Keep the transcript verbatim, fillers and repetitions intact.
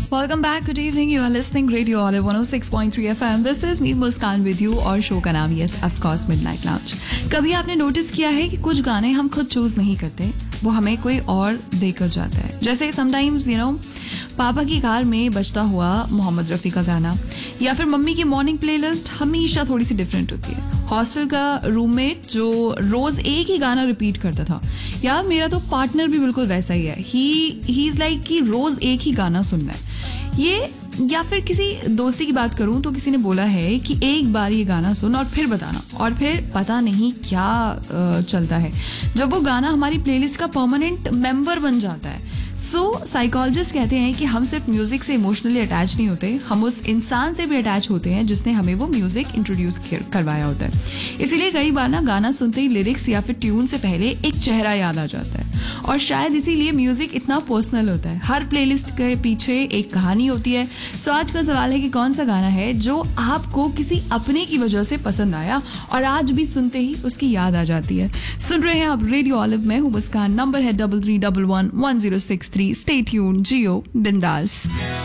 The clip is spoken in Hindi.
Welcome back. Good evening. You are listening Radio Olive one oh six point three F M. This is me Muskan with you और शो का नाम yes of course Midnight Lounge. कभी आपने नोटिस किया है कि कुछ गाने हम खुद चूज नहीं करते, वो हमें कोई और देकर जाता है. जैसे समटाइम्स यू नो पापा की कार में बजता हुआ मोहम्मद रफ़ी का गाना या फिर मम्मी की मॉर्निंग प्लेलिस्ट हमेशा थोड़ी सी डिफरेंट होती है. हॉस्टल का रूममेट जो रोज एक ही गाना रिपीट करता था, यार मेरा तो पार्टनर भी बिल्कुल वैसा ही है. ही ही इज लाइक कि रोज एक ही गाना सुनना है ये. या फिर किसी दोस्ती की बात करूं तो किसी ने बोला है कि एक बार ये गाना सुन और फिर बताना, और फिर पता नहीं क्या चलता है जब वो गाना हमारी प्लेलिस्ट का परमानेंट मेंबर बन जाता है. सो so, साइकोलॉजिस्ट कहते हैं कि हम सिर्फ म्यूजिक से इमोशनली अटैच नहीं होते, हम उस इंसान से भी अटैच होते हैं जिसने हमें वो म्यूजिक इंट्रोड्यूस करवाया होता है. इसीलिए कई बार ना गाना सुनते ही लिरिक्स या फिर ट्यून से पहले एक चेहरा याद आ जाता है, और शायद इसीलिए म्यूजिक इतना पर्सनल होता है. हर प्लेलिस्ट के पीछे एक कहानी होती है. सो so, आज का सवाल है कि कौन सा गाना है जो आपको किसी अपने की वजह से पसंद आया और आज भी सुनते ही उसकी याद आ जाती है. सुन रहे हैं आप रेडियो ऑलिव में हूँ मुस्कान. नंबर है double three double one one zero six three. Stay tuned, जियो बिंदास.